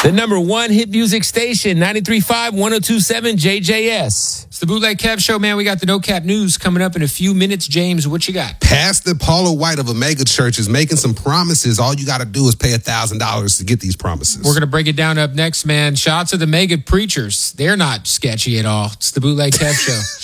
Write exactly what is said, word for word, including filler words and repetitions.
The number one hit music station, ninety-three point five, one oh two point seven J J S. It's the Bootleg Kev Show, man. We got the No Cap News coming up in a few minutes. James, what you got? Pastor Paula White of a mega church is making some promises. All you got to do is pay one thousand dollars to get these promises. We're going to break it down up next, man. Shout out to the mega preachers. They're not sketchy at all. It's the Bootleg Kev Show.